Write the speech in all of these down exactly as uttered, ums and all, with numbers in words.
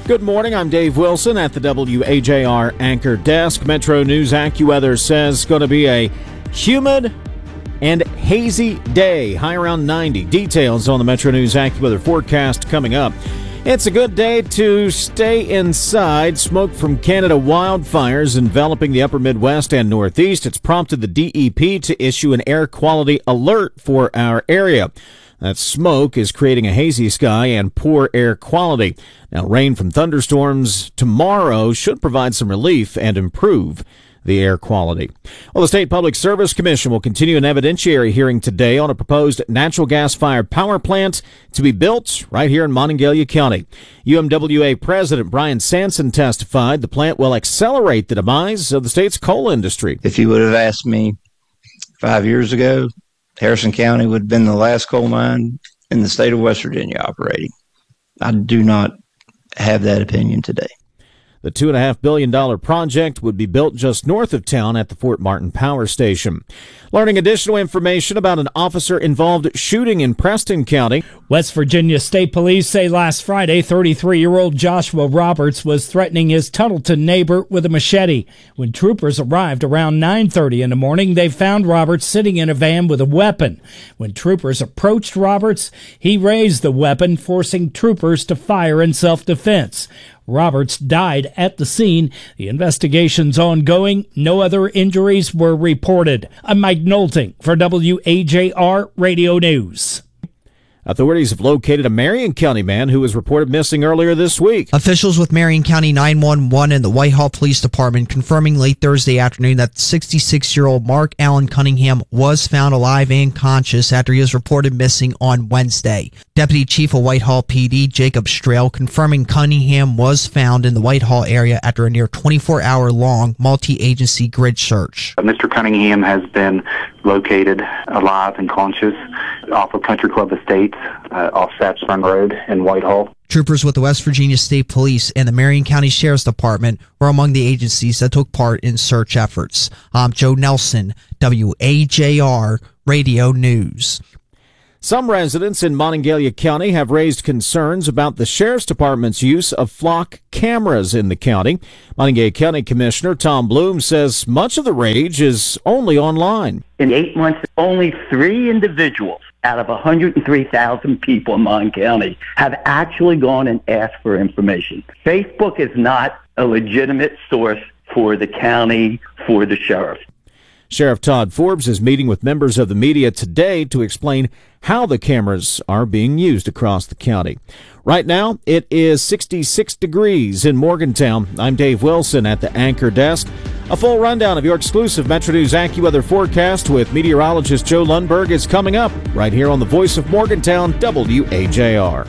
Good morning, I'm Dave Wilson at the W A J R Anchor Desk. Metro News AccuWeather says it's going to be a humid and hazy day, high around ninety. Details on the Metro News AccuWeather forecast coming up. It's a good day to stay inside. Smoke from Canada wildfires enveloping the upper Midwest and Northeast. It's prompted the D E P to issue an air quality alert for our area. That smoke is creating a hazy sky and poor air quality. Now, rain from thunderstorms tomorrow should provide some relief and improve the air quality. Well, the State Public Service Commission will continue an evidentiary hearing today on a proposed natural gas-fired power plant to be built right here in Monongalia County. U M W A President Brian Sanson testified the plant will accelerate the demise of the state's coal industry. If you would have asked me five years ago, Harrison County would have been the last coal mine in the state of West Virginia operating. I do not have that opinion today. The two point five billion dollars project would be built just north of town at the Fort Martin Power Station. Learning additional information about an officer-involved shooting in Preston County. West Virginia State Police say last Friday, thirty-three-year-old Joshua Roberts was threatening his Tuttleton neighbor with a machete. When troopers arrived around nine thirty in the morning, they found Roberts sitting in a van with a weapon. When troopers approached Roberts, he raised the weapon, forcing troopers to fire in self-defense. Roberts died at the scene. The investigation's ongoing. No other injuries were reported. I'm Mike Nolting for W A J R Radio News. Authorities have located a Marion County man who was reported missing earlier this week. Officials with Marion County nine one one and the Whitehall Police Department confirming late Thursday afternoon that sixty-six-year-old Mark Allen Cunningham was found alive and conscious after he was reported missing on Wednesday. Deputy Chief of Whitehall P D Jacob Strail confirming Cunningham was found in the Whitehall area after a near twenty-four hour long multi-agency grid search. Mister Cunningham has been located alive and conscious off of Country Club Estates, uh, off Saps Run Road in Whitehall. Troopers with the West Virginia State Police and the Marion County Sheriff's Department were among the agencies that took part in search efforts. I'm Joe Nelson, W A J R Radio News. Some residents in Monongalia County have raised concerns about the Sheriff's Department's use of flock cameras in the county. Monongalia County Commissioner Tom Bloom says much of the rage is only online. In eight months, only three individuals out of one hundred three thousand people in Mon County have actually gone and asked for information. Facebook is not a legitimate source for the county, for the sheriff. Sheriff Todd Forbes is meeting with members of the media today to explain how the cameras are being used across the county. Right now, it is sixty-six degrees in Morgantown. I'm Dave Wilson at the Anchor Desk. A full rundown of your exclusive Metro News AccuWeather forecast with meteorologist Joe Lundberg is coming up right here on the Voice of Morgantown, W A J R.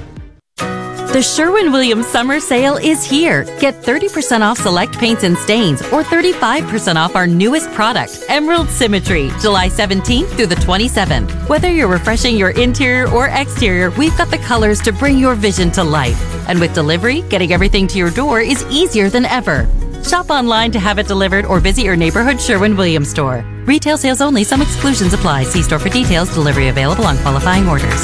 The Sherwin-Williams Summer Sale is here. Get thirty percent off select paints and stains or thirty-five percent off our newest product, Emerald Symmetry, July seventeenth through the twenty-seventh. Whether you're refreshing your interior or exterior, we've got the colors to bring your vision to life. And with delivery, getting everything to your door is easier than ever. Shop online to have it delivered or visit your neighborhood Sherwin-Williams store. Retail sales only. Some exclusions apply. See store for details. Delivery available on qualifying orders.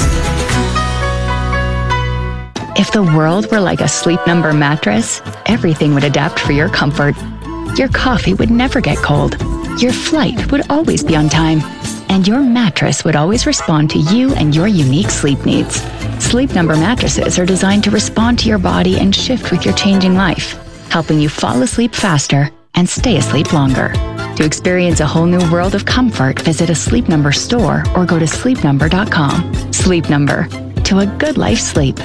If the world were like a Sleep Number mattress, everything would adapt for your comfort. Your coffee would never get cold. Your flight would always be on time. And your mattress would always respond to you and your unique sleep needs. Sleep Number mattresses are designed to respond to your body and shift with your changing life, helping you fall asleep faster and stay asleep longer. To experience a whole new world of comfort, visit a Sleep Number store or go to sleep number dot com. Sleep Number. To a good life sleep.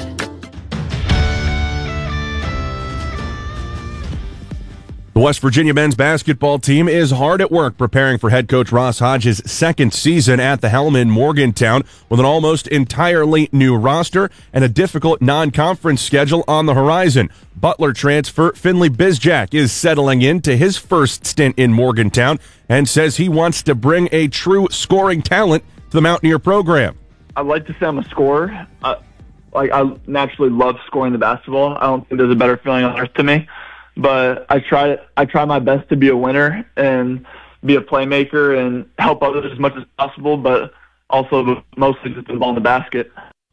The West Virginia men's basketball team is hard at work preparing for head coach Ross Hodges' second season at the helm in Morgantown with an almost entirely new roster and a difficult non-conference schedule on the horizon. Butler transfer Finley Bizjack is settling into his first stint in Morgantown and says he wants to bring a true scoring talent to the Mountaineer program. I'd like to say I'm a scorer. Uh, like I naturally love scoring the basketball. I don't think there's a better feeling on earth to me. But I try I try my best to be a winner and be a playmaker and help others as much as possible, but also mostly just the ball in the basket.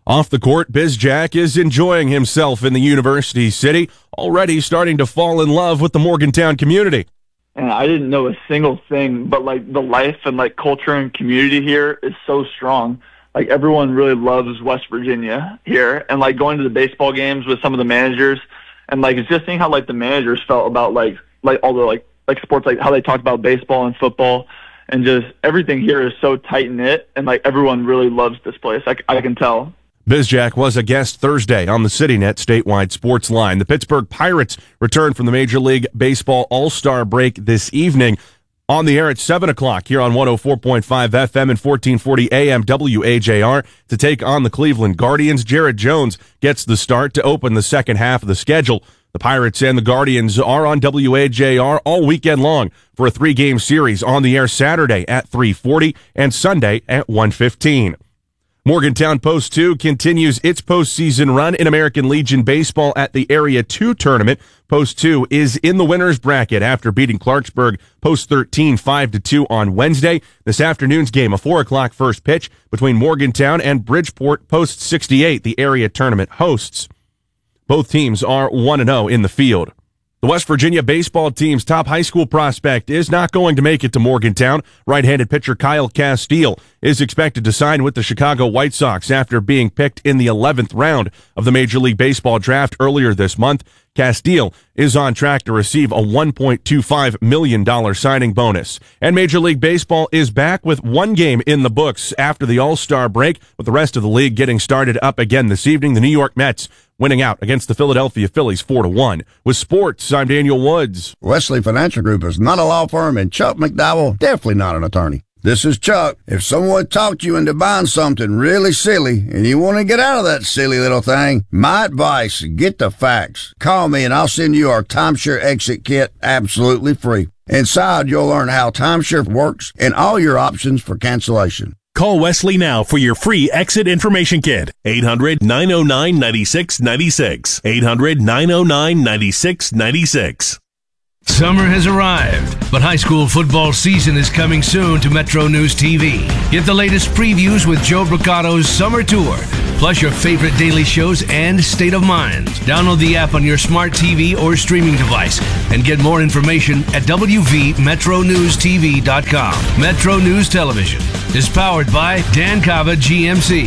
Off the court, Bizjack is enjoying himself in the University City, already starting to fall in love with the Morgantown community. And I didn't know a single thing, but like the life and like culture and community here is so strong. Like everyone really loves West Virginia here, and like going to the baseball games with some of the managers, and like it's just seeing how like the managers felt about like like all the like like sports, like how they talked about baseball and football, and just everything here is so tight knit, and like everyone really loves this place. I, I can tell. Bizjack was a guest Thursday on the CityNet statewide sports line. The Pittsburgh Pirates return from the Major League Baseball All-Star break this evening. On the air at seven o'clock here on one oh four point five F M and fourteen forty A M W A J R to take on the Cleveland Guardians. Jared Jones gets the start to open the second half of the schedule. The Pirates and the Guardians are on W A J R all weekend long for a three-game series on the air Saturday at three forty and Sunday at one fifteen. Morgantown Post two continues its postseason run in American Legion Baseball at the Area two tournament. Post two is in the winner's bracket after beating Clarksburg Post thirteen five to two on Wednesday. This afternoon's game, a four o'clock first pitch between Morgantown and Bridgeport Post sixty-eight, the area tournament hosts. Both teams are one and oh in the field. The West Virginia baseball team's top high school prospect is not going to make it to Morgantown. Right-handed pitcher Kyle Castile is expected to sign with the Chicago White Sox after being picked in the eleventh round of the Major League Baseball draft earlier this month. Castile is on track to receive a one point two five million dollars signing bonus. And Major League Baseball is back with one game in the books after the All-Star break, with the rest of the league getting started up again this evening. The New York Mets winning out against the Philadelphia Phillies four to one. With sports, I'm Daniel Woods. Wesley Financial Group is not a law firm, and Chuck McDowell definitely not an attorney. This is Chuck. If someone talked you into buying something really silly and you want to get out of that silly little thing, my advice, get the facts. Call me and I'll send you our timeshare exit kit absolutely free. Inside, you'll learn how timeshare works and all your options for cancellation. Call Wesley now for your free exit information kit. eight hundred, nine oh nine, nine six nine six. eight hundred, nine oh nine, nine six nine six. Summer has arrived, but high school football season is coming soon to Metro News T V. Get the latest previews with Joe Bricato's Summer Tour, plus your favorite daily shows and State of Mind. Download the app on your smart T V or streaming device and get more information at w v metro news t v dot com. Metro News Television is powered by Dan Cava G M C,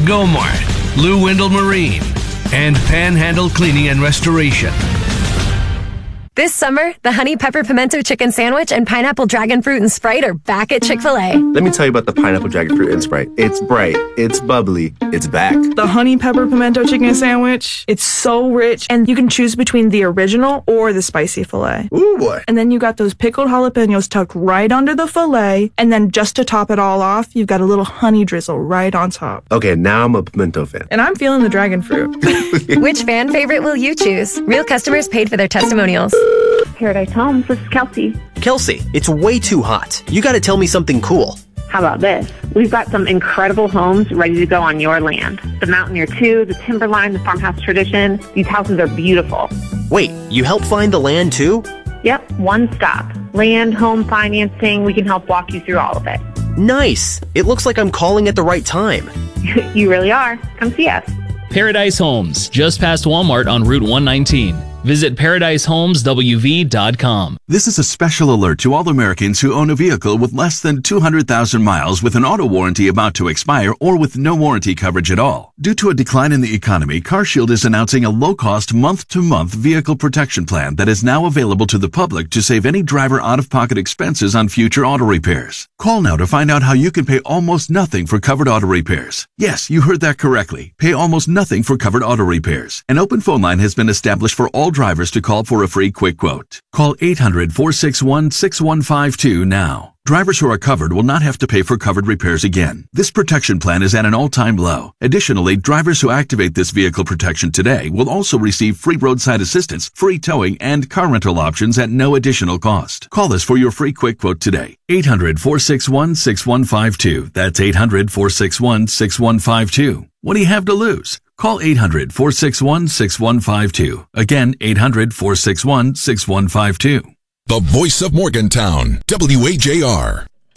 Gomart, Lou Wendell Marine, and Panhandle Cleaning and Restoration. This summer, the Honey Pepper Pimento Chicken Sandwich and Pineapple Dragon Fruit and Sprite are back at Chick-fil-A. Let me tell you about the Pineapple Dragon Fruit and Sprite. It's bright, it's bubbly, it's back. The Honey Pepper Pimento Chicken Sandwich, it's so rich, and you can choose between the original or the spicy filet. Ooh, boy. And then you got those pickled jalapenos tucked right under the filet, and then just to top it all off, you've got a little honey drizzle right on top. Okay, now I'm a pimento fan. And I'm feeling the dragon fruit. Which fan favorite will you choose? Real customers paid for their testimonials. Paradise Homes, this is Kelsey. Kelsey, it's way too hot. You gotta tell me something cool. How about this? We've got some incredible homes ready to go on your land. The Mountaineer two, the Timberline, the Farmhouse Tradition. These houses are beautiful. Wait, you help find the land too? Yep, one stop. Land, home financing, we can help walk you through all of it. Nice. It looks like I'm calling at the right time. You really are. Come see us. Paradise Homes, just past Walmart on Route one nineteen. Visit paradise homes w v dot com. This is a special alert to all Americans who own a vehicle with less than two hundred thousand miles with an auto warranty about to expire or with no warranty coverage at all. Due to a decline in the economy, CarShield is announcing a low-cost month-to-month vehicle protection plan that is now available to the public to save any driver out-of-pocket expenses on future auto repairs. Call now to find out how you can pay almost nothing for covered auto repairs. Yes, you heard that correctly. Pay almost nothing for covered auto repairs. An open phone line has been established for all drivers to call for a free quick quote. Call eight hundred, four six one, six one five two now. Drivers who are covered will not have to pay for covered repairs again. This protection plan is at an all-time low. Additionally, drivers who activate this vehicle protection today will also receive free roadside assistance, free towing, and car rental options at no additional cost. Call us for your free quick quote today. eight hundred, four six one, six one five two. That's eight hundred, four six one, six one five two. What do you have to lose? Call eight hundred, four six one, six one five two. Again, eight hundred, four six one, six one five two. The voice of Morgantown, W A J R.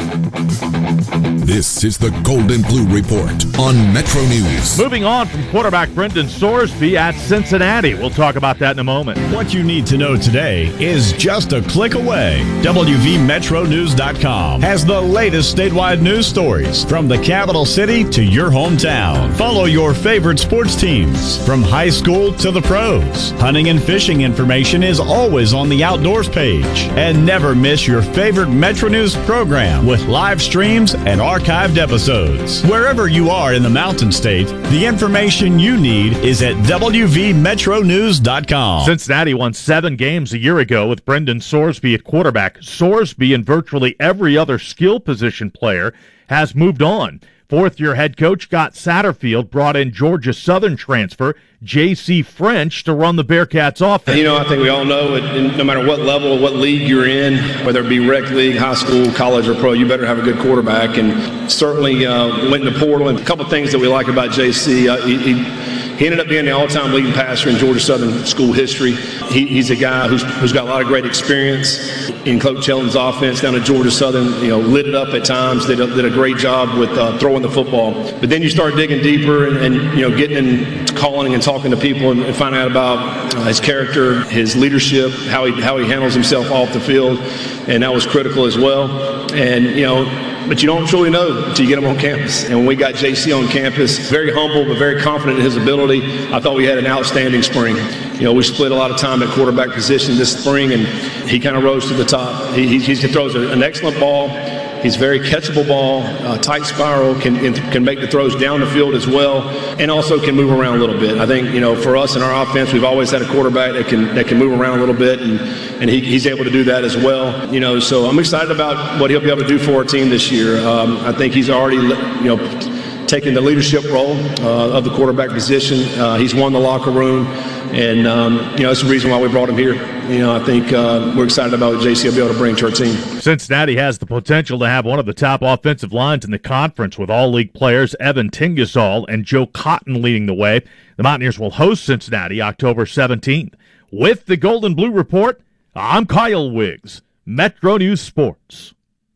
This is the Golden Blue Report on Metro News. Moving on from quarterback Brendan Sorsby at Cincinnati. We'll talk about that in a moment. What you need to know today is just a click away. W V Metro News dot com has the latest statewide news stories from the capital city to your hometown. Follow your favorite sports teams from high school to the pros. Hunting and fishing information is always on the outdoors page. And never miss your favorite Metro News program with live streams and archived episodes. Wherever you are in the Mountain State, the information you need is at W V Metro News dot com. Cincinnati won seven games a year ago with Brendan Sorsby at quarterback. Sorsby and virtually every other skill position player has moved on. Fourth-year head coach Scott Satterfield brought in Georgia Southern transfer J C French to run the Bearcats offense. You know, I think we all know it, no matter what level or what league you're in, whether it be rec league, high school, college, or pro, you better have a good quarterback. And certainly uh, went in the portal. And a couple of things that we like about J C, uh, he, he He ended up being the all-time leading passer in Georgia Southern school history. He, he's a guy who's, who's got a lot of great experience in Coach Helton's offense down at Georgia Southern. You know, lit it up at times. Did a, did a great job with uh, throwing the football. But then you start digging deeper and, and you know getting and calling and talking to people and, and finding out about uh, his character, his leadership, how he how he handles himself off the field, and that was critical as well. And you know. But you don't truly know until you get him on campus. And when we got J C on campus, very humble but very confident in his ability, I thought we had an outstanding spring. You know, we split a lot of time at quarterback position this spring, and he kind of rose to the top. He, he, he throws an excellent ball. He's very catchable ball, uh, tight spiral, can can make the throws down the field as well, and also can move around a little bit. I think, you know, for us in our offense, we've always had a quarterback that can that can move around a little bit, and, and he, he's able to do that as well. You know, so I'm excited about what he'll be able to do for our team this year. Um, I think he's already, you know, taken the leadership role uh, of the quarterback position. Uh, he's won the locker room, and, um, you know, that's the reason why we brought him here. You know, I think uh, we're excited about what J C will be able to bring to our team. Cincinnati has the potential to have one of the top offensive lines in the conference with all-league players Evan Tingasol and Joe Cotton leading the way. The Mountaineers will host Cincinnati October seventeenth. With the Golden Blue Report, I'm Kyle Wiggs, Metro News Sports.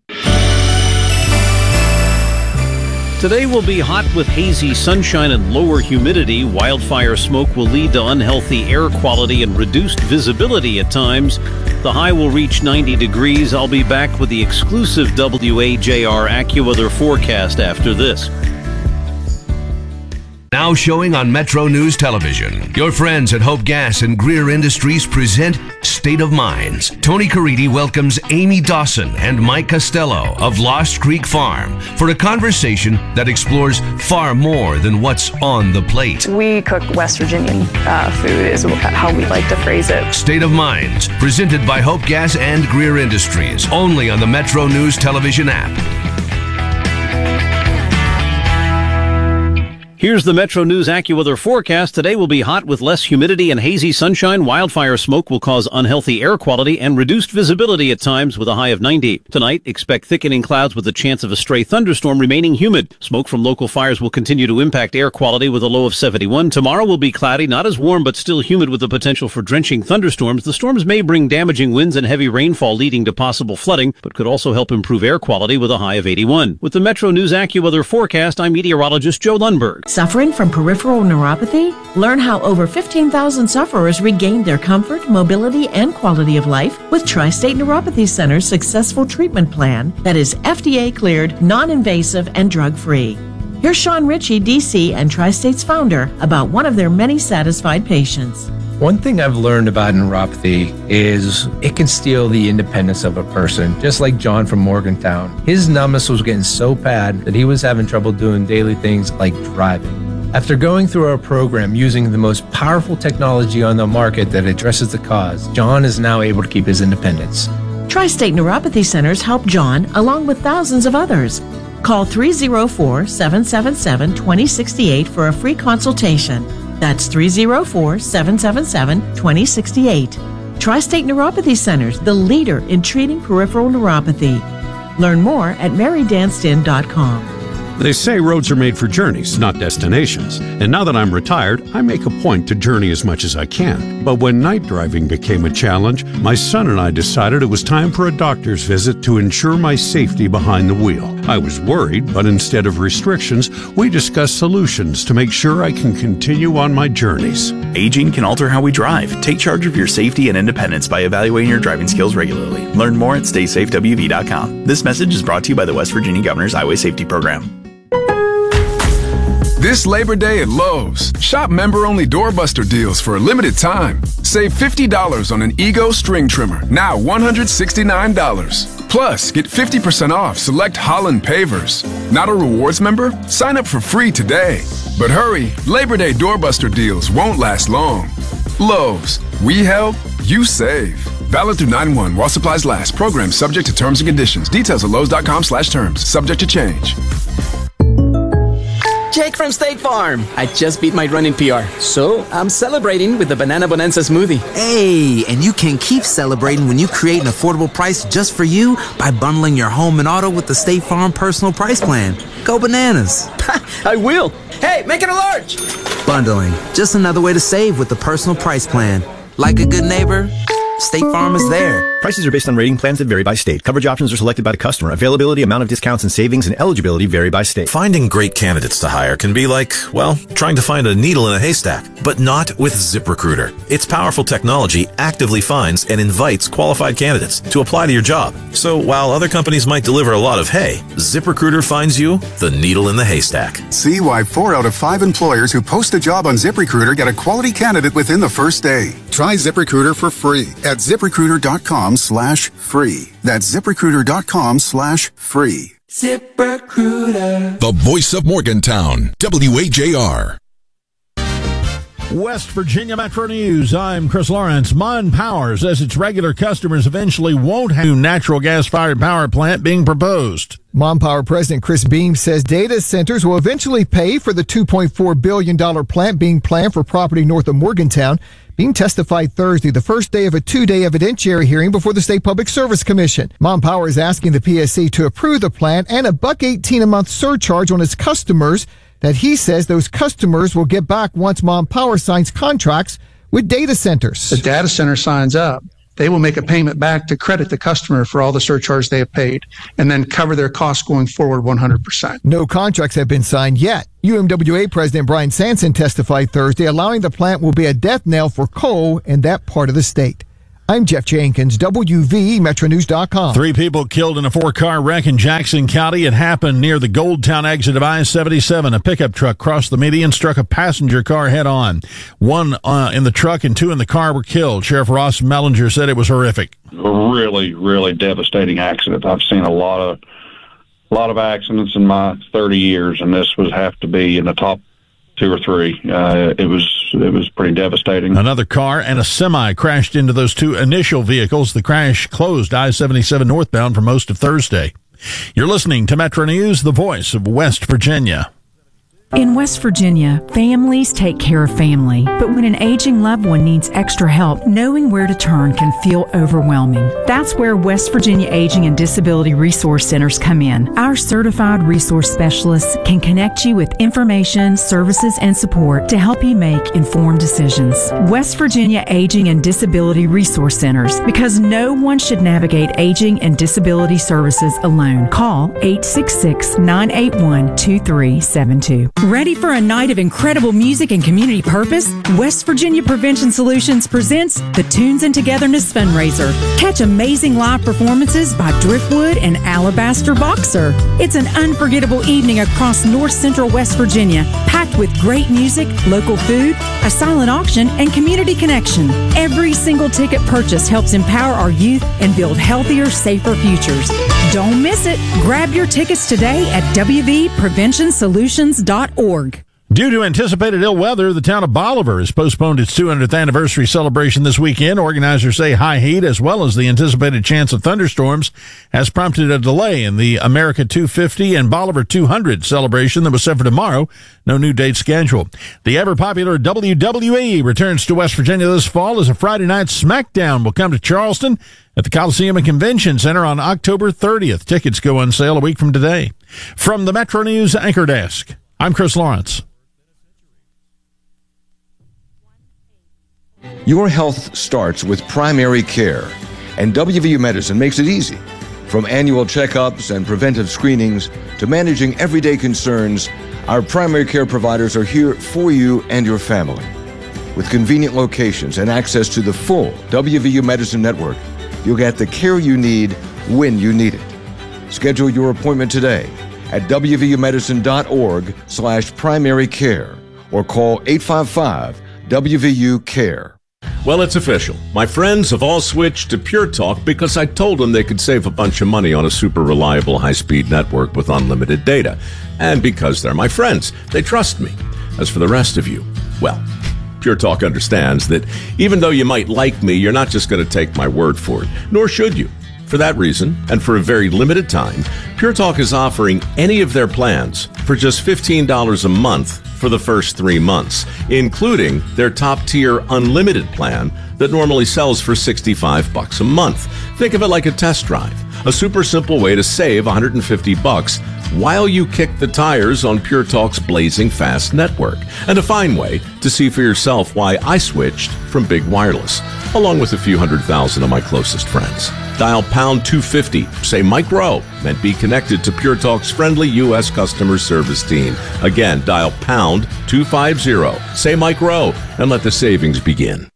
Today will be hot with hazy sunshine and lower humidity. Wildfire smoke will lead to unhealthy air quality and reduced visibility at times. The high will reach ninety degrees. I'll be back with the exclusive W A J R AccuWeather forecast after this. Now showing on Metro News Television. Your friends at Hope Gas and Greer Industries present State of Minds. Tony Caridi welcomes Amy Dawson and Mike Costello of Lost Creek Farm for a conversation that explores far more than what's on the plate. We cook West Virginian uh, food is how we like to phrase it. State of Minds, presented by Hope Gas and Greer Industries, only on the Metro News Television app. Here's the Metro News AccuWeather forecast. Today will be hot with less humidity and hazy sunshine. Wildfire smoke will cause unhealthy air quality and reduced visibility at times with a high of ninety. Tonight, expect thickening clouds with a chance of a stray thunderstorm remaining humid. Smoke from local fires will continue to impact air quality with a low of seventy-one. Tomorrow will be cloudy, not as warm but still humid with the potential for drenching thunderstorms. The storms may bring damaging winds and heavy rainfall leading to possible flooding, but could also help improve air quality with a high of eighty-one. With the Metro News AccuWeather forecast, I'm meteorologist Joe Lundberg. Suffering from peripheral neuropathy? Learn how over fifteen thousand sufferers regained their comfort, mobility, and quality of life with Tri-State Neuropathy Center's successful treatment plan that is F D A cleared, non-invasive, and drug-free. Here's Sean Ritchie, D C and Tri-State's founder, about one of their many satisfied patients. One thing I've learned about neuropathy is it can steal the independence of a person, just like John from Morgantown. His numbness was getting so bad that he was having trouble doing daily things like driving. After going through our program using the most powerful technology on the market that addresses the cause, John is now able to keep his independence. Tri-State Neuropathy Centers help John along with thousands of others. Call three oh four, seven seven seven, two oh six eight for a free consultation. That's three oh four, seven seven seven, two oh six eight. Tri-State Neuropathy Centers, the leader in treating peripheral neuropathy. Learn more at mary danston dot com. They say roads are made for journeys, not destinations. And now that I'm retired, I make a point to journey as much as I can. But when night driving became a challenge, my son and I decided it was time for a doctor's visit to ensure my safety behind the wheel. I was worried, but instead of restrictions, we discussed solutions to make sure I can continue on my journeys. Aging can alter how we drive. Take charge of your safety and independence by evaluating your driving skills regularly. Learn more at stay safe w v dot com. This message is brought to you by the West Virginia Governor's Highway Safety Program. This Labor Day at Lowe's, shop member-only doorbuster deals for a limited time. Save fifty dollars on an Ego string trimmer, now one hundred sixty-nine dollars. Plus, get fifty percent off select Holland pavers. Not a rewards member? Sign up for free today. But hurry, Labor Day doorbuster deals won't last long. Lowe's, we help, you save. Valid through nine one while supplies last. Program subject to terms and conditions. Details at lowes dot com slash terms. Subject to change. Jake from State Farm. I just beat my running P R, so I'm celebrating with the Banana Bonanza smoothie. Hey, and you can keep celebrating when you create an affordable price just for you by bundling your home and auto with the State Farm Personal Price Plan. Go bananas. I will. Hey, make it a large. Bundling, just another way to save with the Personal Price Plan. Like a good neighbor, State Farm is there. Prices are based on rating plans that vary by state. Coverage options are selected by the customer. Availability, amount of discounts and savings, and eligibility vary by state. Finding great candidates to hire can be like, well, trying to find a needle in a haystack, but not with ZipRecruiter. Its powerful technology actively finds and invites qualified candidates to apply to your job. So while other companies might deliver a lot of hay, ZipRecruiter finds you the needle in the haystack. See why four out of five employers who post a job on ZipRecruiter get a quality candidate within the first day. Try ZipRecruiter for free at ZipRecruiter.com slash free. That's ZipRecruiter.com slash free. ZipRecruiter. The voice of Morgantown, W A J R. West Virginia Metro News. I'm Chris Lawrence. Mon Power says its regular customers eventually won't have a natural gas-fired power plant being proposed. Mon Power President Chris Beam says data centers will eventually pay for the two point four billion dollars plant being planned for property north of Morgantown. Beam testified Thursday, the first day of a two-day evidentiary hearing before the State Public Service Commission. Mon Power is asking the P S C to approve the plan and a buck eighteen a month surcharge on its customers that he says those customers will get back once Mon Power signs contracts with data centers. The data center signs up. They will make a payment back to credit the customer for all the surcharge they have paid and then cover their costs going forward one hundred percent. No contracts have been signed yet. U M W A President Brian Sanson testified Thursday, allowing the plant will be a death knell for coal in that part of the state. I'm Jeff Jenkins, W V Metro News dot com. Three people killed in a four-car wreck in Jackson County. It happened near the Goldtown exit of I seventy-seven. A pickup truck crossed the median, struck a passenger car head-on. One uh, in the truck and two in the car were killed. Sheriff Ross Mellinger said it was horrific. A really, really devastating accident. I've seen a lot of, a lot of accidents in my thirty years, and this would have to be in the top two or three. Uh, it was it was pretty devastating. Another car and a semi crashed into those two initial vehicles. The crash closed I seventy-seven northbound for most of Thursday. You're listening to Metro News, the voice of West Virginia. In West Virginia, families take care of family. But when an aging loved one needs extra help, knowing where to turn can feel overwhelming. That's where West Virginia Aging and Disability Resource Centers come in. Our certified resource specialists can connect you with information, services, and support to help you make informed decisions. West Virginia Aging and Disability Resource Centers, because no one should navigate aging and disability services alone. Call eight six six, nine eight one, two three seven two. Ready for a night of incredible music and community purpose? West Virginia Prevention Solutions presents the Tunes and Togetherness Fundraiser. Catch amazing live performances by Driftwood and Alabaster Boxer. It's an unforgettable evening across north central West Virginia, packed with great music, local food, a silent auction, and community connection. Every single ticket purchased helps empower our youth and build healthier, safer futures. Don't miss it. Grab your tickets today at w v prevention solutions dot org. Due to anticipated ill weather, the town of Bolivar has postponed its two hundredth anniversary celebration this weekend. Organizers say high heat, as well as the anticipated chance of thunderstorms, has prompted a delay in the America two fifty and Bolivar two hundred celebration that was set for tomorrow. No new date scheduled. The ever-popular W W E returns to West Virginia this fall as a Friday night SmackDown will come to Charleston at the Coliseum and Convention Center on October thirtieth. Tickets go on sale a week from today. From the Metro News Anchor Desk, I'm Chris Lawrence. Your health starts with primary care, and W V U Medicine makes it easy. From annual checkups and preventive screenings to managing everyday concerns, our primary care providers are here for you and your family. With convenient locations and access to the full W V U Medicine network, you'll get the care you need when you need it. Schedule your appointment today at w v u medicine dot org slash primary care or call eight five five W V U care. Well, it's official. My friends have all switched to Pure Talk because I told them they could save a bunch of money on a super reliable high-speed network with unlimited data. And because they're my friends, they trust me. As for the rest of you, well, Pure Talk understands that even though you might like me, you're not just going to take my word for it, nor should you. For that reason, and for a very limited time, Pure Talk is offering any of their plans for just fifteen dollars a month for the first three months, including their top-tier unlimited plan that normally sells for sixty-five bucks a month. Think of it like a test drive, a super simple way to save one hundred fifty bucks while you kick the tires on Pure Talk's blazing fast network, and a fine way to see for yourself why I switched from Big Wireless, along with a few hundred thousand of my closest friends. Dial pound two fifty, say Mike Rowe, and be connected to Pure Talk's friendly U S customer service team. Again, dial pound two fifty, say Mike Rowe, and let the savings begin.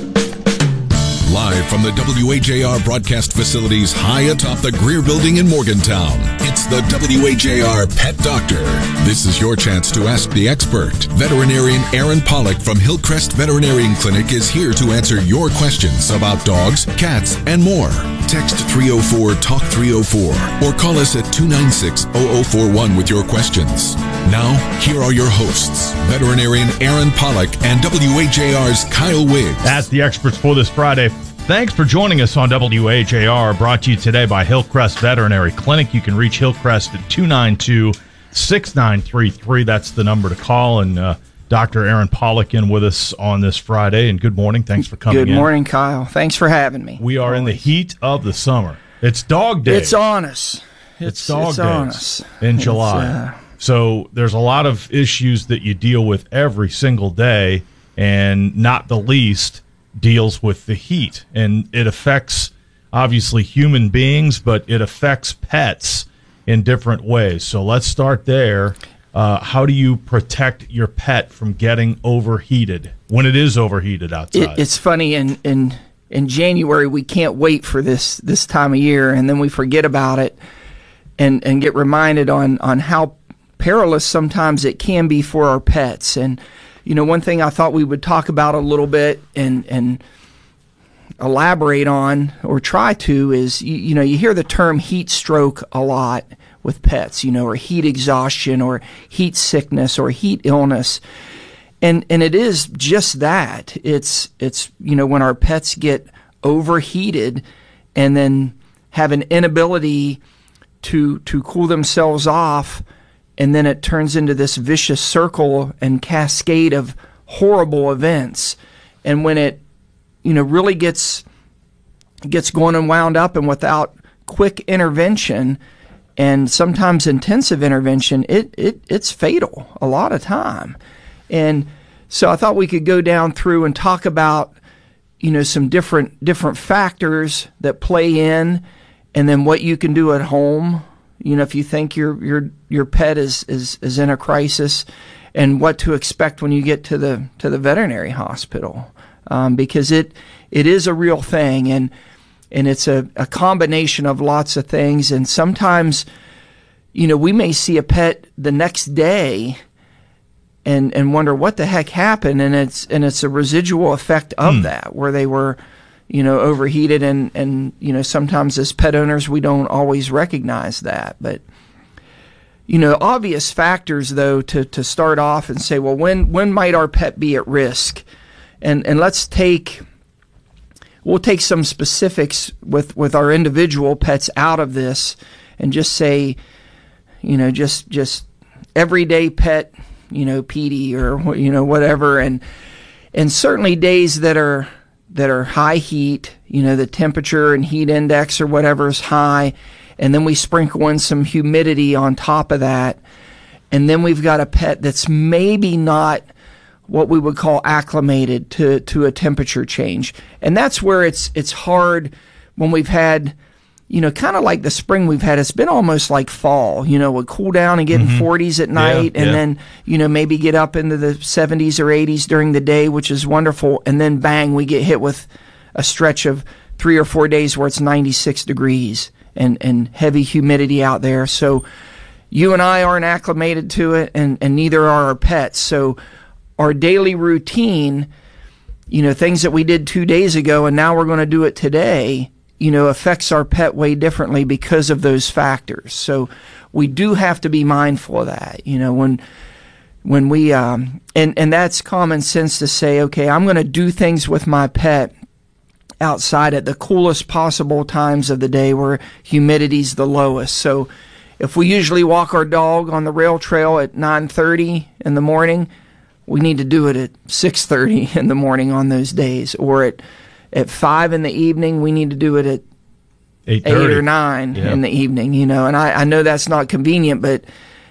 Live from the W H A R broadcast facilities high atop the Greer Building in Morgantown, it's the W H A R Pet Doctor. This is your chance to ask the expert. Veterinarian Aaron Pollock from Hillcrest Veterinarian Clinic is here to answer your questions about dogs, cats, and more. Text three oh four, talk three oh four or call us at two nine six, oh oh four one with your questions. Now, here are your hosts, veterinarian Aaron Pollock and W H A R's Kyle Wiggs. That's the experts for this Friday. Thanks for joining us on W H A R, brought to you today by Hillcrest Veterinary Clinic. You can reach Hillcrest at two nine two, six nine three three. That's the number to call. And uh, Doctor Aaron Pollock in with us on this Friday. And good morning. Thanks for coming in. Good morning, Kyle. Thanks for having me. We are in the heat of the summer. It's dog day. It's on us. It's, it's dog it's days on us. in It's, July. uh, So there's a lot of issues that you deal with every single day, and not the least deals with the heat. And it affects, obviously, human beings, but it affects pets in different ways. So let's start there. Uh, how do you protect your pet from getting overheated when it is overheated outside? It, it's funny, in, in in January, we can't wait for this this time of year, and then we forget about it and, and get reminded on, on how perilous sometimes it can be for our pets. And you know, one thing I thought we would talk about a little bit and and elaborate on, or try to, is you, you know you hear the term heat stroke a lot with pets, you know, or heat exhaustion, or heat sickness, or heat illness, and and it is just that. It's it's you know when our pets get overheated and then have an inability to to cool themselves off. And then it turns into this vicious circle and cascade of horrible events. And when it, you know, really gets gets going and wound up, and without quick intervention and sometimes intensive intervention, it, it it's fatal a lot of time. And so I thought we could go down through and talk about, you know, some different different factors that play in, and then what you can do at home. You know, if you think your your your pet is, is, is in a crisis, and what to expect when you get to the to the veterinary hospital, um, because it it is a real thing, and and it's a, a combination of lots of things. And sometimes, you know, we may see a pet the next day, and and wonder what the heck happened, and it's and it's a residual effect of mm. that, where they were, you know, overheated, and, and, you know, sometimes as pet owners, we don't always recognize that. But, you know, obvious factors, though, to, to start off and say, well, when, when might our pet be at risk? And, and let's take, we'll take some specifics with, with our individual pets out of this, and just say, you know, just, just everyday pet, you know, Petey, or, you know, whatever. And, and certainly days that are, that are high heat, you know, the temperature and heat index or whatever is high, and then we sprinkle in some humidity on top of that, and then we've got a pet that's maybe not what we would call acclimated to, to a temperature change. And that's where it's it's hard when we've had, you know, kind of like the spring we've had. It's been almost like fall, you know, we'll cool down and get mm-hmm. in forties at night, yeah, and yeah. then, you know, maybe get up into the seventies or eighties during the day, which is wonderful. And then bang, we get hit with a stretch of three or four days where it's ninety-six degrees and, and heavy humidity out there. So you and I aren't acclimated to it, and, and neither are our pets. So our daily routine, you know, things that we did two days ago and now we're going to do it today, you know, affects our pet way differently because of those factors. So we do have to be mindful of that, you know, when when we, um, and, and that's common sense to say, okay, I'm going to do things with my pet outside at the coolest possible times of the day where humidity's the lowest. So if we usually walk our dog on the rail trail at nine thirty in the morning, we need to do it at six thirty in the morning on those days, or at at five in the evening. We need to do it at eight or nine yeah. in the evening. You know, and I, I know that's not convenient, but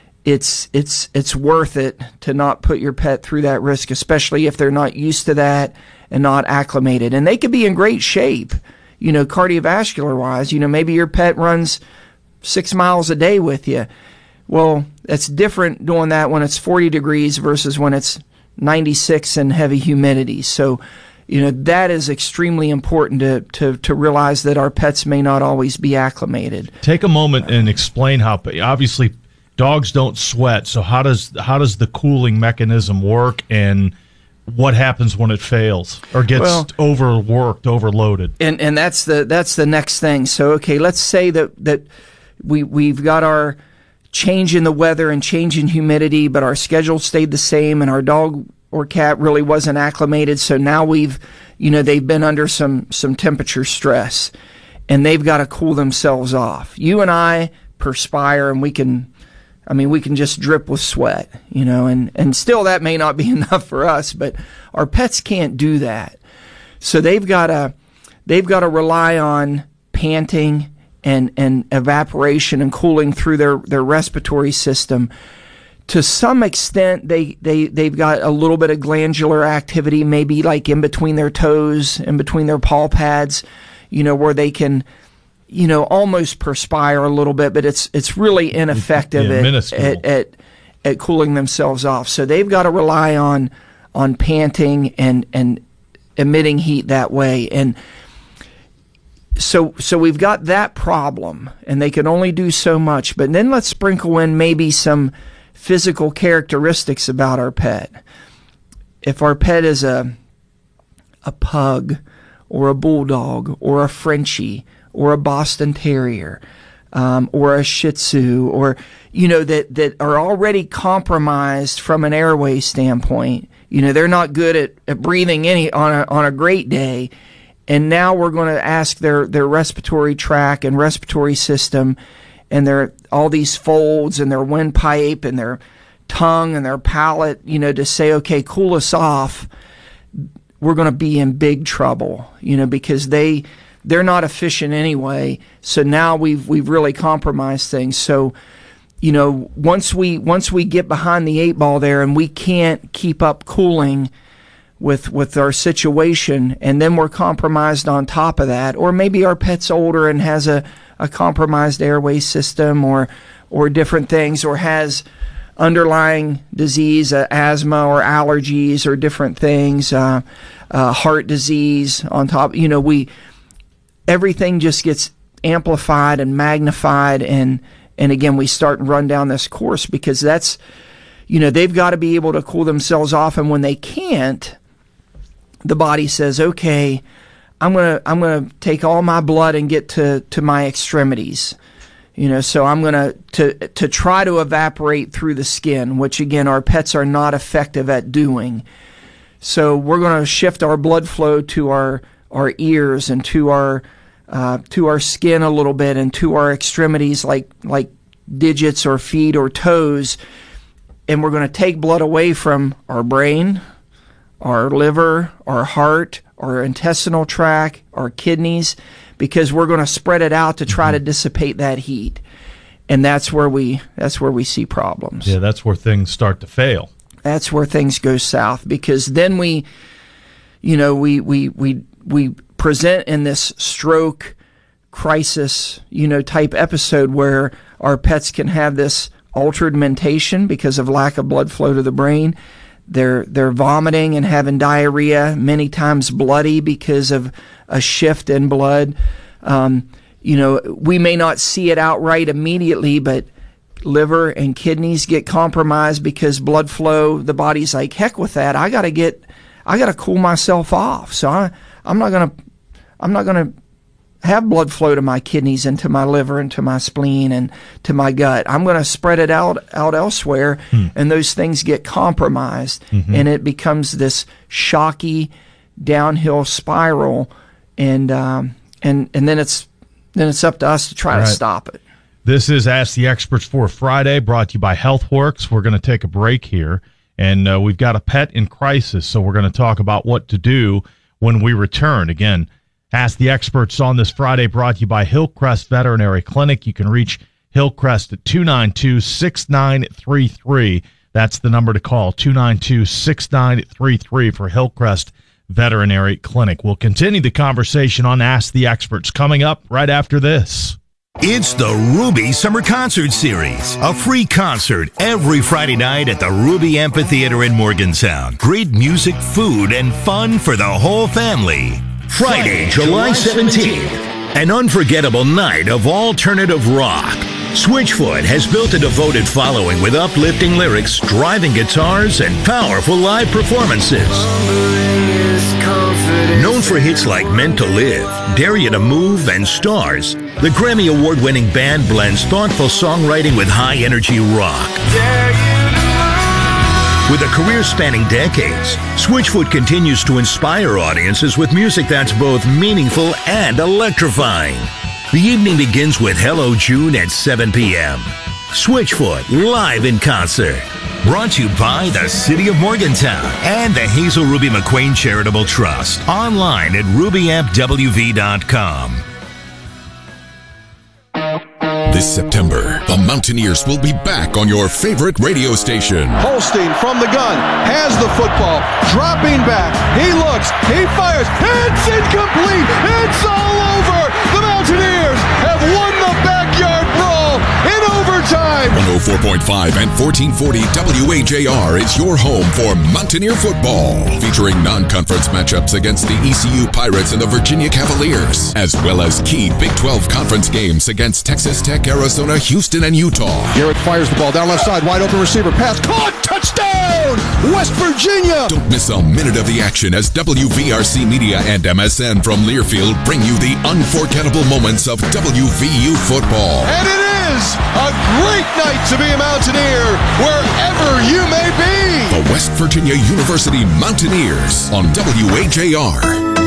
it's it's it's worth it to not put your pet through that risk, especially if they're not used to that and not acclimated. And they could be in great shape, you know, cardiovascular wise. You know, maybe your pet runs six miles a day with you. Well, it's different doing that when it's forty degrees versus when it's ninety-six and heavy humidity. So, you know, that is extremely important to, to, to realize that our pets may not always be acclimated. Take a moment and explain how, obviously, dogs don't sweat. So how does how does the cooling mechanism work, and what happens when it fails or gets well, overworked, overloaded? And and that's the that's the next thing. So, okay, let's say that that we we've got our change in the weather and change in humidity, but our schedule stayed the same and our dog or cat really wasn't acclimated. So now we've, you know, they've been under some, some temperature stress and they've got to cool themselves off. You and I perspire and we can, I mean, we can just drip with sweat, you know, and, and still that may not be enough for us, but our pets can't do that. So they've got to, they've got to rely on panting and, and evaporation and cooling through their, their respiratory system. To some extent, they, they, they've got a little bit of glandular activity, maybe like in between their toes, in between their paw pads, you know, where they can, you know, almost perspire a little bit, but it's it's really ineffective yeah, at, at, at, at cooling themselves off. So they've got to rely on on panting and, and emitting heat that way. And So so we've got that problem, and they can only do so much. But then let's sprinkle in maybe some physical characteristics about our pet. If our pet is a a pug or a bulldog or a Frenchie or a Boston Terrier um, or a Shih Tzu, or, you know, that, that are already compromised from an airway standpoint, you know, they're not good at, at breathing any on a, on a great day. And now we're going to ask their, their respiratory tract and respiratory system and their all these folds and their windpipe and their tongue and their palate, you know, to say, okay, cool us off. We're going to be in big trouble, you know, because they they're not efficient anyway. So now we've we've really compromised things. So, you know, once we once we get behind the eight ball there and we can't keep up cooling with with our situation, and then we're compromised on top of that, or maybe our pet's older and has a, a compromised airway system or or different things, or has underlying disease, uh, asthma or allergies or different things, uh, uh, heart disease on top. You know, we everything just gets amplified and magnified, and and again we start and run down this course, because that's, you know, they've got to be able to cool themselves off, and when they can't, the body says, okay, I'm gonna I'm gonna take all my blood and get to, to my extremities, you know. So I'm gonna to to try to evaporate through the skin, which again our pets are not effective at doing. So we're gonna shift our blood flow to our our ears and to our uh, to our skin a little bit, and to our extremities like like digits or feet or toes, and we're gonna take blood away from our brain, our liver, our heart, our intestinal tract, our kidneys, because we're going to spread it out to try to dissipate that heat. And that's where we that's where we see problems. Yeah, that's where things start to fail. That's where things go south, because then we, you know, we we we we present in this stroke crisis, you know, type episode where our pets can have this altered mentation because of lack of blood flow to the brain. They're they're vomiting and having diarrhea, many times bloody because of a shift in blood. Um, you know, we may not see it outright immediately, but liver and kidneys get compromised because blood flow, the body's like, heck with that. I got to get, I got to cool myself off. So I, I'm not going to, I'm not going to have blood flow to my kidneys and to my liver and to my spleen and to my gut. I'm going to spread it out, out elsewhere. Hmm. And those things get compromised, mm-hmm. and it becomes this shocky downhill spiral. And, um, and, and then it's, then it's up to us to try right. to stop it. This is Ask the Experts for Friday, brought to you by HealthWorks. We're going to take a break here, and uh, we've got a pet in crisis, so we're going to talk about what to do when we return. Again, Ask the Experts on this Friday, brought to you by Hillcrest Veterinary Clinic. You can reach Hillcrest at two nine two, six nine three three. That's the number to call, two nine two, six nine three three for Hillcrest Veterinary Clinic. We'll continue the conversation on Ask the Experts coming up right after this. It's the Ruby Summer Concert Series, a free concert every Friday night at the Ruby Amphitheater in Morgantown. Great music, food, and fun for the whole family. Friday, July seventeenth, an unforgettable night of alternative rock. Switchfoot has built a devoted following with uplifting lyrics, driving guitars, and powerful live performances. Known for hits like Meant to Live, Dare You to Move, and Stars, the Grammy Award-winning band blends thoughtful songwriting with high-energy rock. With a career spanning decades, Switchfoot continues to inspire audiences with music that's both meaningful and electrifying. The evening begins with Hello June at seven p.m. Switchfoot live in concert. Brought to you by the City of Morgantown and the Hazel Ruby McQueen Charitable Trust. Online at ruby amp w v dot com. This September, the Mountaineers will be back on your favorite radio station. Holstein from the gun, has the football, dropping back, he looks, he fires, it's incomplete, it's all over! The Mountaineers have won the backyard brawl in overtime! one oh four point five and fourteen forty W A J R is your home for Mountaineer football, featuring non-conference matchups against the E C U Pirates and the Virginia Cavaliers, as well as key Big twelve conference games against Texas Tech, Arizona, Houston, and Utah. Garrett fires the ball down left side, wide open receiver, pass, caught, touchdown, West Virginia! Don't miss a minute of the action as W V R C Media and M S N from Learfield bring you the unforgettable moments of W V U football. And it is a great night to be a Mountaineer, wherever you may be! The West Virginia University Mountaineers on W A J R.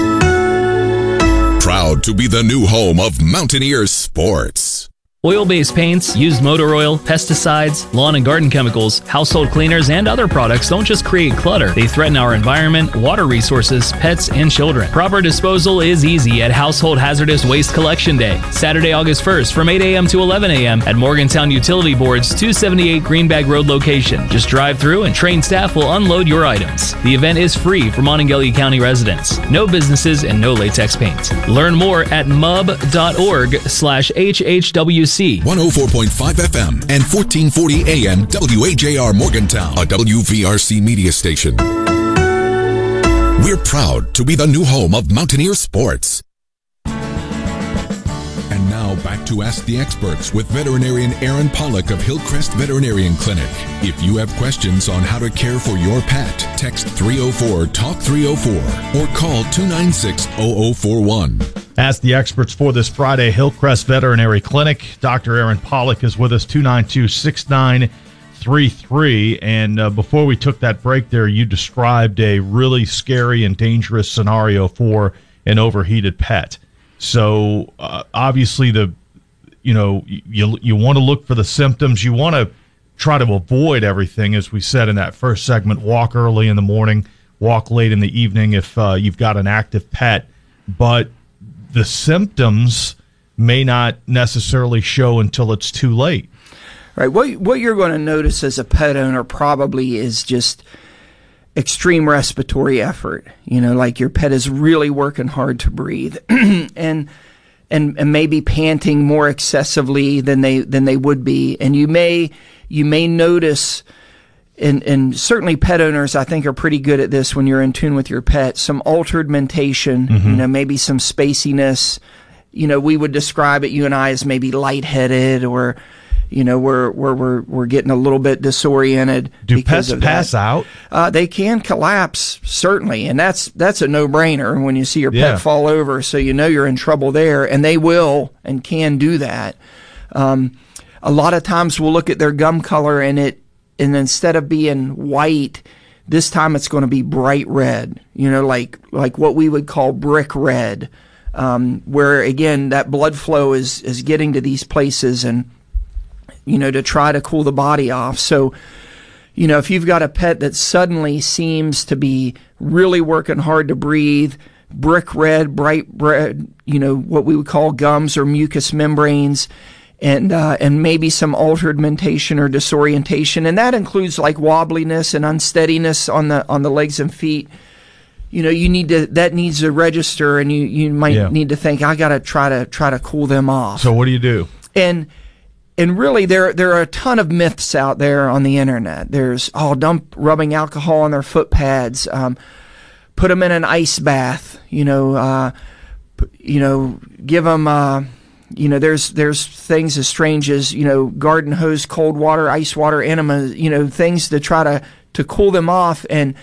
Proud to be the new home of Mountaineers sports. Oil-based paints, used motor oil, pesticides, lawn and garden chemicals, household cleaners, and other products don't just create clutter. They threaten our environment, water resources, pets, and children. Proper disposal is easy at Household Hazardous Waste Collection Day, Saturday, August first from eight a.m. to eleven a.m. at Morgantown Utility Board's two seventy-eight Greenbag Road location. Just drive through and trained staff will unload your items. The event is free for Monongalia County residents. No businesses and no latex paint. Learn more at mub.org slash HHWC. one oh four point five F M and fourteen forty A M W A J R Morgantown, a W V R C media station. We're proud to be the new home of Mountaineer sports. And now back to Ask the Experts with veterinarian Aaron Pollock of Hillcrest Veterinarian Clinic. If you have questions on how to care for your pet, text three oh four talk three oh four or call two nine six oh oh four one. Ask the Experts for this Friday, Hillcrest Veterinary Clinic. Doctor Aaron Pollock is with us, two nine two, six nine three three. And uh, before we took that break there, you described a really scary and dangerous scenario for an overheated pet. So uh, obviously, the you know you you want to look for the symptoms. You want to try to avoid everything, as we said in that first segment. Walk early in the morning. walk late in the evening if uh, you've got an active pet, but the symptoms may not necessarily show until it's too late. Right. What what you're going to notice as a pet owner probably is just extreme respiratory effort. You know, like your pet is really working hard to breathe, and and and maybe panting more excessively than they than they would be. And you may you may notice, and and certainly pet owners I think are pretty good at this when you're in tune with your pet, some altered mentation. Mm-hmm. You know, maybe some spaciness. You know, we would describe it, you and I, as maybe lightheaded, or you know, we're we're we're we're getting a little bit disoriented. Do pets pass out? Uh, they can collapse, certainly, and that's that's a no-brainer when you see your Yeah. pet fall over. So you know you're in trouble there, and they will and can do that. Um, a lot of times we'll look at their gum color, and it and instead of being white, this time it's going to be bright red. You know, like like what we would call brick red, um, where again that blood flow is is getting to these places and, you know, to try to cool the body off. So, you know, if you've got a pet that suddenly seems to be really working hard to breathe, brick red, bright red, you know, what we would call gums or mucous membranes, and uh, and maybe some altered mentation or disorientation, and that includes like wobbliness and unsteadiness on the on the legs and feet. You know, you need to that needs to register, and you you might Yeah. need to think, I got to try to try to cool them off. So what do you do? And And really, there there are a ton of myths out there on the internet. There's, oh, dump rubbing alcohol on their foot pads, um, put them in an ice bath, you know, uh, p- you know, give them, uh, you know, there's there's things as strange as, you know, garden hose, cold water, ice water, enema, you know, things to try to, to cool them off. And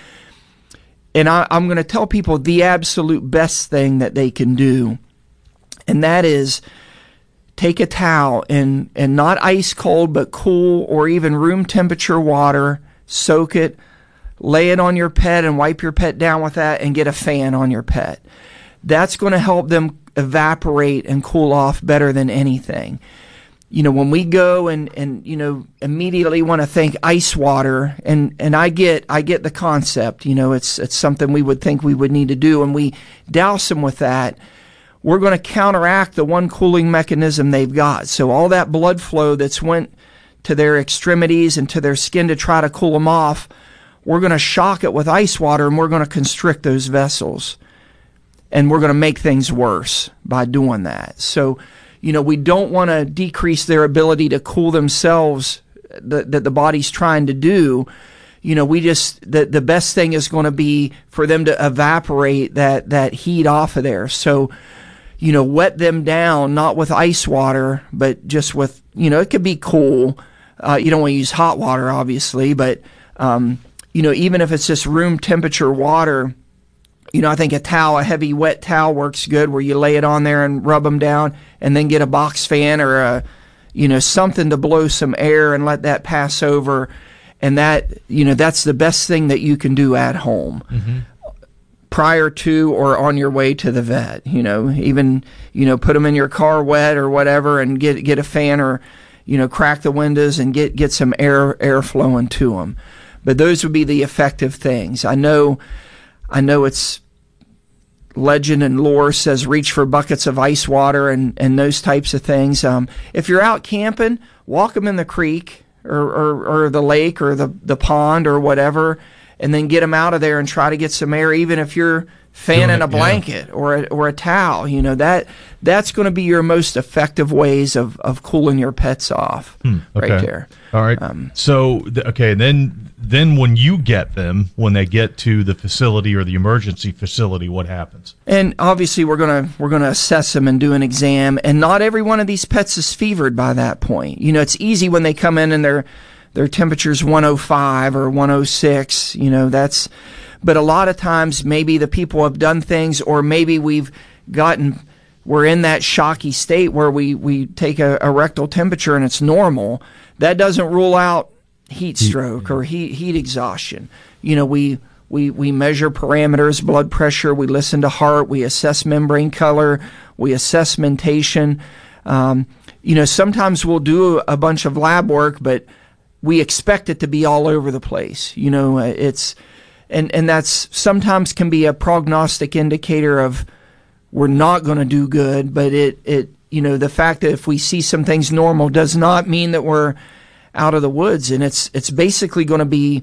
and I, I'm going to tell people the absolute best thing that they can do, and that is take a towel and, and not ice cold, but cool or even room temperature water, soak it, lay it on your pet and wipe your pet down with that, and get a fan on your pet. That's going to help them evaporate and cool off better than anything. You know, when we go and, and you know, immediately want to think ice water, and, and I get I get the concept, you know, it's it's something we would think we would need to do, and we douse them with that, we're going to counteract the one cooling mechanism they've got. So all that blood flow that's went to their extremities and to their skin to try to cool them off, we're going to shock it with ice water, and we're going to constrict those vessels. And we're going to make things worse by doing that. So, you know, we don't want to decrease their ability to cool themselves that, that the body's trying to do. You know, we just, the, the best thing is going to be for them to evaporate that, that heat off of there. So, you know, wet them down, not with ice water, but just with, you know, it could be cool. Uh, you don't want to use hot water, obviously, but, um, you know, even if it's just room temperature water, you know, I think a towel, a heavy wet towel works good, where you lay it on there and rub them down, and then get a box fan or a, you know, something to blow some air and let that pass over. And that, you know, that's the best thing that you can do at home. Mm-hmm. Prior to or on your way to the vet. You know, even, you know, put them in your car wet or whatever, and get get a fan, or, you know, crack the windows and get get some air air flowing to them. But those would be the effective things. I know I know it's legend and lore says reach for buckets of ice water and and those types of things. Um, if you're out camping, walk them in the creek or or, or the lake or the the pond or whatever, and then get them out of there and try to get some air, even if you're fanning it, a blanket yeah. or a, or a towel. You know, that that's going to be your most effective ways of, of cooling your pets off. Hmm, okay. Right there. All right. Um, so, th- okay, then then when you get them, when they get to the facility or the emergency facility, what happens? And obviously, we're gonna we're gonna assess them and do an exam. And not every one of these pets is fevered by that point. You know, it's easy when they come in and they're their temperature's one oh five or one oh six, you know, that's, but a lot of times maybe the people have done things, or maybe we've gotten, we're in that shocky state where we, we take a, a rectal temperature and it's normal. That doesn't rule out heat stroke or heat, heat exhaustion. You know, we, we, we measure parameters, blood pressure, we listen to heart, we assess membrane color, we assess mentation. Um, you know, sometimes we'll do a bunch of lab work, but we expect it to be all over the place. You know, it's and and that's sometimes can be a prognostic indicator of we're not going to do good. But it it you know the fact that if we see some things normal does not mean that we're out of the woods. And it's it's basically going to be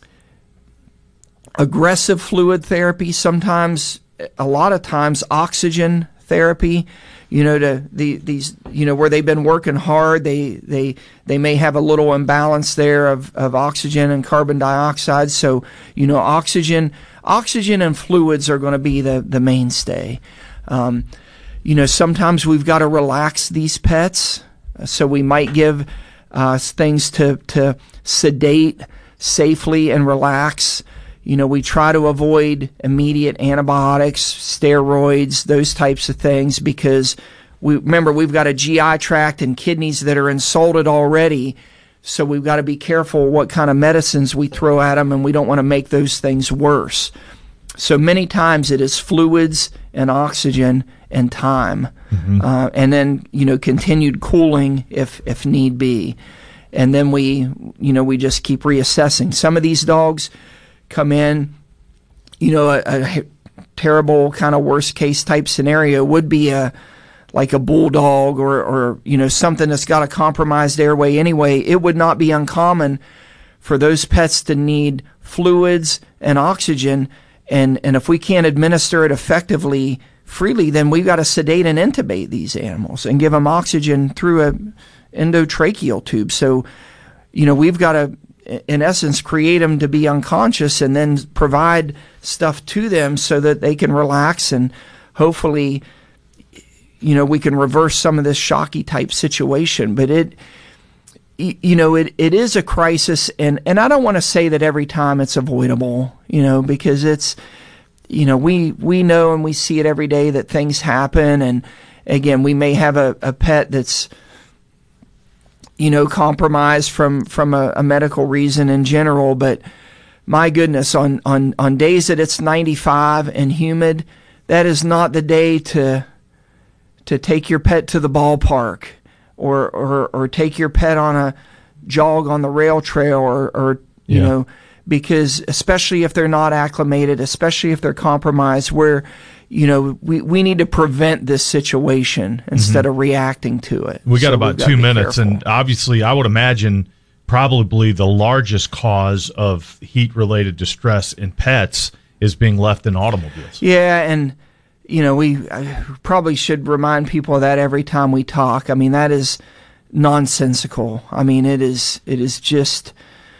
aggressive fluid therapy, sometimes, a lot of times, oxygen therapy, you know, to the these, you know, where they've been working hard, they they they may have a little imbalance there of, of oxygen and carbon dioxide. So, you know, oxygen oxygen and fluids are going to be the, the mainstay. Um, you know, sometimes we've got to relax these pets, so we might give uh, things to to sedate safely and relax. You know, we try to avoid immediate antibiotics, steroids, those types of things, because we remember we've got a G I tract and kidneys that are insulted already. So we've got to be careful what kind of medicines we throw at them, and we don't want to make those things worse. So many times it is fluids and oxygen and time, mm-hmm. uh, and then, you know, continued cooling if if need be. And then we, you know, we just keep reassessing. Some of these dogs come in, you know, a, a terrible kind of worst case type scenario would be a like a bulldog or, or, you know, something that's got a compromised airway anyway. It would not be uncommon for those pets to need fluids and oxygen. And, and if we can't administer it effectively, freely, then we've got to sedate and intubate these animals and give them oxygen through a endotracheal tube. So, you know, we've got to, in essence, create them to be unconscious and then provide stuff to them so that they can relax, and hopefully, you know, we can reverse some of this shocky type situation. But it, you know, it, it is a crisis, and, and I don't want to say that every time it's avoidable, you know, because it's, you know, we, we know and we see it every day that things happen. And again, we may have a, a pet that's, you know, compromised from, from a, a medical reason in general. But my goodness, on, on, on days that it's ninety-five and humid, that is not the day to to take your pet to the ballpark or, or, or take your pet on a jog on the rail trail or, or you yeah. know, because especially if they're not acclimated, especially if they're compromised, where, you know, we, we need to prevent this situation instead mm-hmm. of reacting to it. We got so about two minutes, careful. And obviously I would imagine probably the largest cause of heat-related distress in pets is being left in automobiles. Yeah, and, you know, we I probably should remind people of that every time we talk. I mean, that is nonsensical. I mean, it is it is just...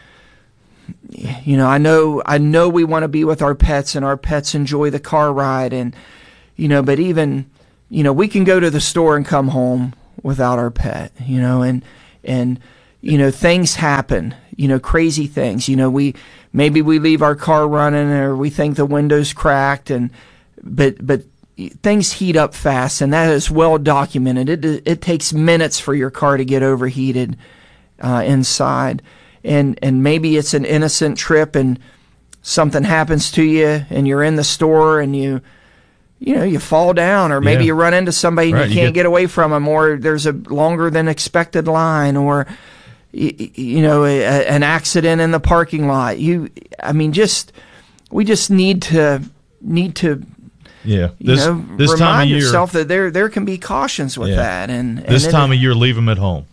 You know, I know, I know we want to be with our pets, and our pets enjoy the car ride, and, you know, but even, you know, we can go to the store and come home without our pet, you know, and, and, you know, things happen, you know, crazy things, you know, we, maybe we leave our car running, or we think the window's cracked, and, but, but things heat up fast, and that is well documented. It, it takes minutes for your car to get overheated, uh, inside. And and maybe it's an innocent trip and something happens to you and you're in the store and you, you know, you fall down, or maybe yeah. you run into somebody and right, you can't you get, get away from them, or there's a longer than expected line, or, you, you know, a, a, an accident in the parking lot. You, I mean, just, we just need to, need to, yeah, this, you know, this remind time of year, yourself that there, there can be cautions with yeah. that. And, and this time it, of year, leave them at home.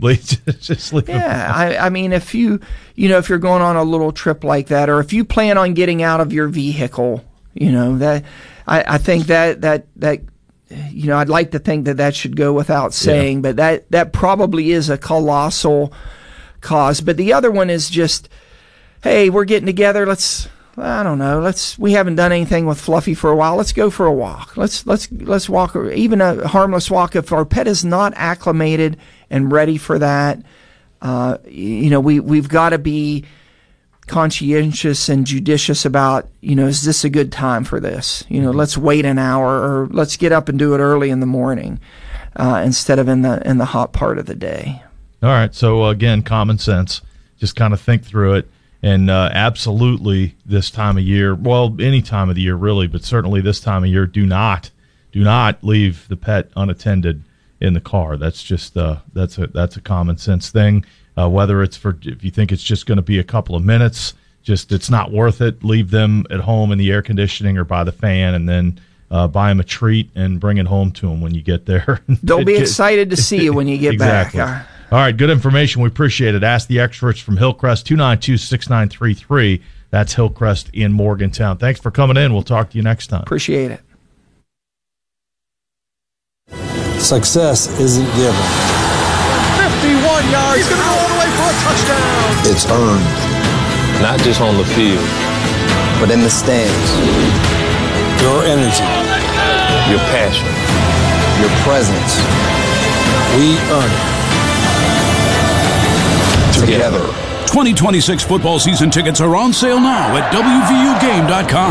Just leave yeah, I, I mean, if you, you know, if you're going on a little trip like that, or if you plan on getting out of your vehicle, you know, that, I, I think that, that, that, you know, I'd like to think that that should go without saying, yeah. but that, that probably is a colossal cause. But the other one is just, hey, we're getting together, let's, I don't know, let's, we haven't done anything with Fluffy for a while, let's go for a walk. Let's, let's, let's walk, or even a harmless walk. If our pet is not acclimated and ready for that, uh, you know, we, we've got to be conscientious and judicious about, you know, is this a good time for this? You know, let's wait an hour, or let's get up and do it early in the morning, uh, instead of in the, in the hot part of the day. All right. So again, common sense, just kind of think through it. And uh, absolutely this time of year, well, any time of the year really, but certainly this time of year, do not, do not leave the pet unattended in the car. That's just uh, that's a that's a common sense thing. Uh, whether it's for, if you think it's just going to be a couple of minutes, just it's not worth it. Leave them at home in the air conditioning or by the fan, and then uh, buy them a treat and bring it home to them when you get there. They'll be excited to see you when you get exactly. back. All right, good information. We appreciate it. Ask the experts from Hillcrest, two nine two, six nine three three. That's Hillcrest in Morgantown. Thanks for coming in. We'll talk to you next time. Appreciate it. Success isn't given. fifty-one yards. He's going to go all the way for a touchdown. It's earned. Not just on the field, but in the stands. Your energy, your passion, your presence. We earn it. Together. twenty twenty-six football season tickets are on sale now at W V U game dot com.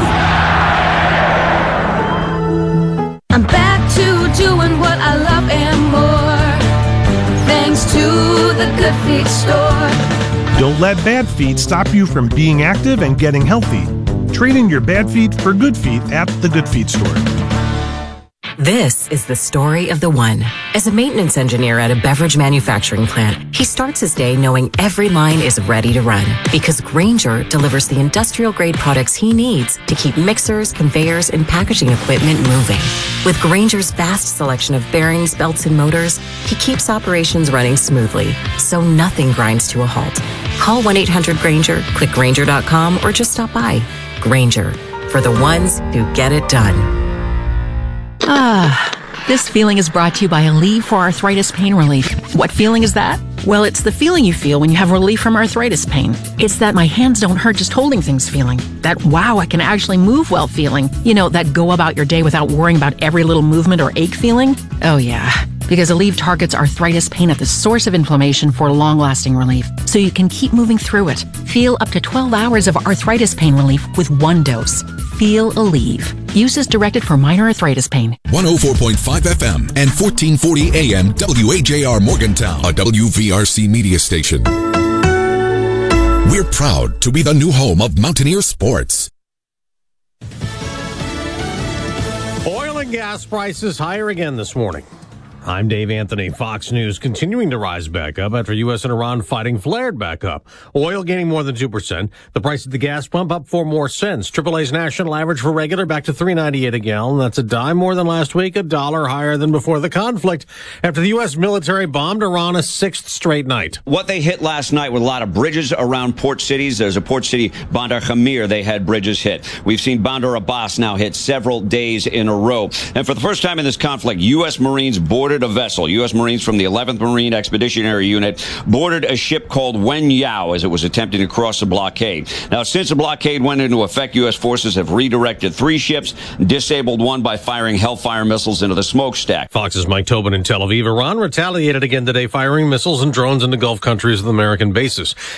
I'm back to doing what I love and more, thanks to the Good Feet store. Don't let bad feet stop you from being active and getting healthy. Trade in your bad feet for good feet at the Good Feet store. This is the story of the one. As a maintenance engineer at a beverage manufacturing plant, he starts his day knowing every line is ready to run because Grainger delivers the industrial-grade products he needs to keep mixers, conveyors, and packaging equipment moving. With Grainger's vast selection of bearings, belts, and motors, he keeps operations running smoothly, so nothing grinds to a halt. Call one eight hundred Grainger, click Grainger dot com, or just stop by. Grainger, for the ones who get it done. Ah, this feeling is brought to you by Aleve for Arthritis Pain Relief. What feeling is that? Well, it's the feeling you feel when you have relief from arthritis pain. It's that my hands don't hurt just holding things feeling. That wow, I can actually move well feeling. You know, that go about your day without worrying about every little movement or ache feeling. Oh yeah, because Aleve targets arthritis pain at the source of inflammation for long-lasting relief, so you can keep moving through it. Feel up to twelve hours of arthritis pain relief with one dose. Feel Aleve. Use as directed for minor arthritis pain. one oh four point five F M and fourteen forty A M W A J R Morgantown, a W V R C media station. We're proud to be the new home of Mountaineer Sports. Oil and gas prices higher again this morning. I'm Dave Anthony. Fox News continuing to rise back up after U S and Iran fighting flared back up. Oil gaining more than two percent. The price at the gas pump up four more cents. triple A's national average for regular back to three ninety-eight a gallon. That's a dime more than last week, a dollar higher than before the conflict after the U S military bombed Iran a sixth straight night. What they hit last night with a lot of bridges around port cities. There's a port city, Bandar Khamir, they had bridges hit. We've seen Bandar Abbas now hit several days in a row. And for the first time in this conflict, U S Marines boarded a vessel. U S Marines from the eleventh Marine Expeditionary Unit boarded a ship called Wen Yao as it was attempting to cross the blockade. Now, since the blockade went into effect, U S forces have redirected three ships, disabled one by firing Hellfire missiles into the smokestack. Fox's Mike Tobin in Tel Aviv. Iran retaliated again today, firing missiles and drones into Gulf countries with American bases.